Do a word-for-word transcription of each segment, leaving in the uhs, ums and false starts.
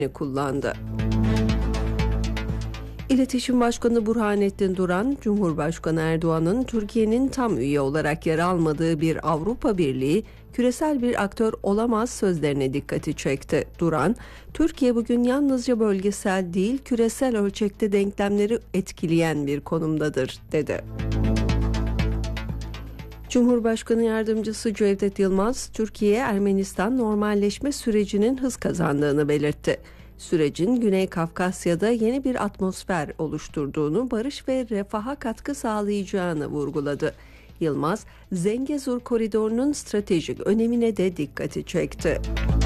kullandı. İletişim Başkanı Burhanettin Duran, Cumhurbaşkanı Erdoğan'ın Türkiye'nin tam üye olarak yer almadığı bir Avrupa Birliği, küresel bir aktör olamaz sözlerine dikkati çekti. Duran, Türkiye bugün yalnızca bölgesel değil, küresel ölçekte denklemleri etkileyen bir konumdadır, dedi. Cumhurbaşkanı Yardımcısı Cevdet Yılmaz, Türkiye-Ermenistan normalleşme sürecinin hız kazandığını belirtti. Sürecin Güney Kafkasya'da yeni bir atmosfer oluşturduğunu, barış ve refaha katkı sağlayacağını vurguladı. Yılmaz, Zengezur koridorunun stratejik önemine de dikkati çekti.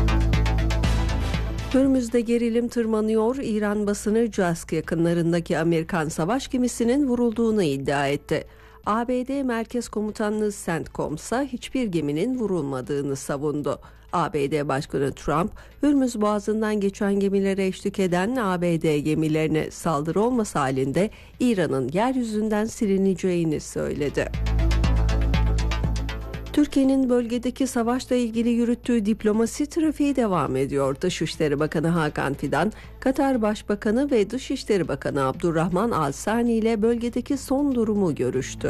Hürmüz'de gerilim tırmanıyor. İran basını Cask yakınlarındaki Amerikan savaş gemisinin vurulduğunu iddia etti. A B D Merkez Komutanlığı CENTCOM ise hiçbir geminin vurulmadığını savundu. A B D Başkanı Trump, Hürmüz Boğazı'ndan geçen gemilere eşlik eden A B D gemilerine saldırı olması halinde İran'ın yeryüzünden silineceğini söyledi. Türkiye'nin bölgedeki savaşla ilgili yürüttüğü diplomasi trafiği devam ediyor. Dışişleri Bakanı Hakan Fidan, Katar Başbakanı ve Dışişleri Bakanı Abdurrahman Al-Sani ile bölgedeki son durumu görüştü.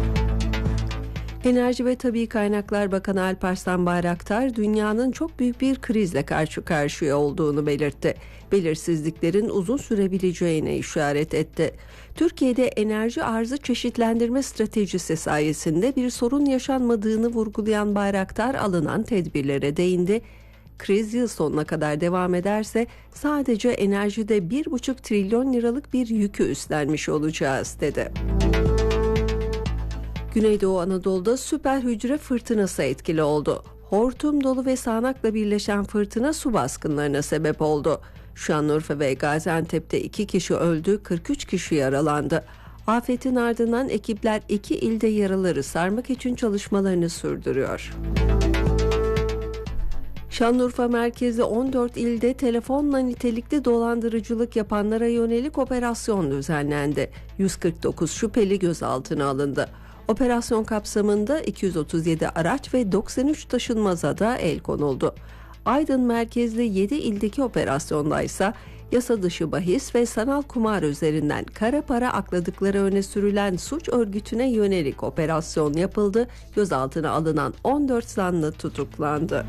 Enerji ve Tabii Kaynaklar Bakanı Alparslan Bayraktar, dünyanın çok büyük bir krizle karşı karşıya olduğunu belirtti. Belirsizliklerin uzun sürebileceğine işaret etti. Türkiye'de enerji arzı çeşitlendirme stratejisi sayesinde bir sorun yaşanmadığını vurgulayan Bayraktar, alınan tedbirlere değindi. Kriz yıl sonuna kadar devam ederse sadece enerjide bir buçuk trilyon liralık bir yükü üstlenmiş olacağız, dedi. Güneydoğu Anadolu'da süper hücre fırtınası etkili oldu. Hortum, dolu ve sağanakla birleşen fırtına su baskınlarına sebep oldu. Şanlıurfa ve Gaziantep'te iki kişi öldü, kırk üç kişi yaralandı. Afetin ardından ekipler iki ilde yaraları sarmak için çalışmalarını sürdürüyor. Şanlıurfa merkezi on dört ilde telefonla nitelikli dolandırıcılık yapanlara yönelik operasyon düzenlendi. yüz kırk dokuz şüpheli gözaltına alındı. Operasyon kapsamında iki yüz otuz yedi araç ve doksan üç taşınmaza da el konuldu. Aydın merkezli yedi ildeki operasyonda ise yasa dışı bahis ve sanal kumar üzerinden kara para akladıkları öne sürülen suç örgütüne yönelik operasyon yapıldı. Gözaltına alınan on dört zanlı tutuklandı.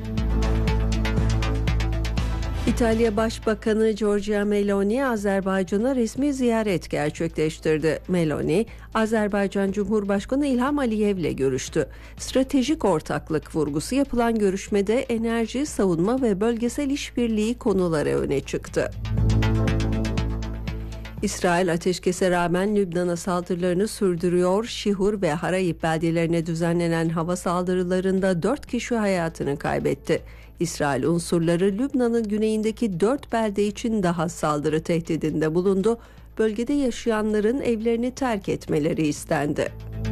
İtalya Başbakanı Giorgia Meloni, Azerbaycan'a resmi ziyaret gerçekleştirdi. Meloni, Azerbaycan Cumhurbaşkanı İlham Aliyev'le görüştü. Stratejik ortaklık vurgusu yapılan görüşmede enerji, savunma ve bölgesel işbirliği konuları öne çıktı. İsrail ateşkese rağmen Lübnan'a saldırılarını sürdürüyor. Şihur ve Harayip beldelerine düzenlenen hava saldırılarında dört kişi hayatını kaybetti. İsrail unsurları Lübnan'ın güneyindeki dört belde için daha saldırı tehdidinde bulundu. Bölgede yaşayanların evlerini terk etmeleri istendi.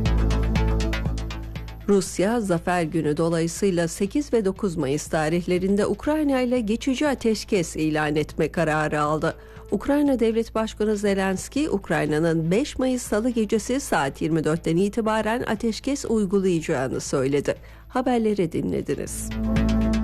Rusya, Zafer Günü dolayısıyla sekiz ve dokuz Mayıs tarihlerinde Ukrayna ile geçici ateşkes ilan etme kararı aldı. Ukrayna Devlet Başkanı Zelenski, Ukrayna'nın beş Mayıs Salı gecesi saat yirmi dörtten itibaren ateşkes uygulayacağını söyledi. Haberleri dinlediniz.